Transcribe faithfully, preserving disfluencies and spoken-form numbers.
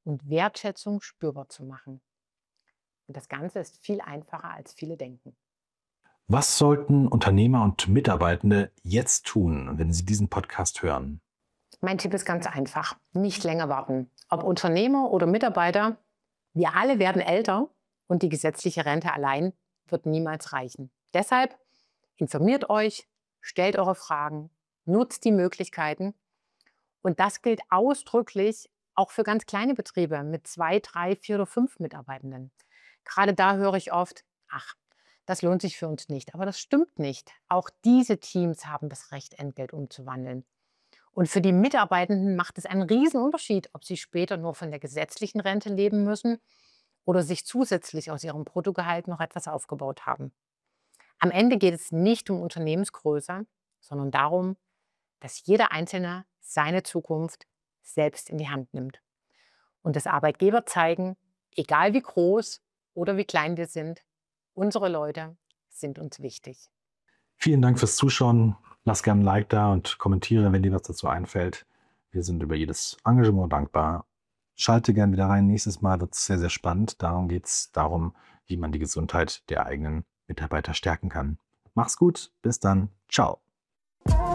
und Wertschätzung spürbar zu machen. Und das Ganze ist viel einfacher, als viele denken. Was sollten Unternehmer und Mitarbeitende jetzt tun, wenn sie diesen Podcast hören? Mein Tipp ist ganz einfach. Nicht länger warten. Ob Unternehmer oder Mitarbeiter, wir alle werden älter und die gesetzliche Rente allein wird niemals reichen. Deshalb informiert euch, stellt eure Fragen, nutzt die Möglichkeiten. Und das gilt ausdrücklich auch für ganz kleine Betriebe mit zwei, drei, vier oder fünf Mitarbeitenden. Gerade da höre ich oft, ach, das lohnt sich für uns nicht. Aber das stimmt nicht. Auch diese Teams haben das Recht, Entgelt umzuwandeln. Und für die Mitarbeitenden macht es einen Riesenunterschied, ob sie später nur von der gesetzlichen Rente leben müssen oder sich zusätzlich aus ihrem Bruttogehalt noch etwas aufgebaut haben. Am Ende geht es nicht um Unternehmensgröße, sondern darum, dass jeder Einzelne seine Zukunft selbst in die Hand nimmt. Und dass Arbeitgeber zeigen, egal wie groß oder wie klein wir sind, unsere Leute sind uns wichtig. Vielen Dank fürs Zuschauen. Lass gerne ein Like da und kommentiere, wenn dir was dazu einfällt. Wir sind über jedes Engagement dankbar. Schalte gerne wieder rein. Nächstes Mal wird es sehr, sehr spannend. Darum geht es darum, wie man die Gesundheit der eigenen Mitarbeiter stärken kann. Mach's gut. Bis dann. Ciao.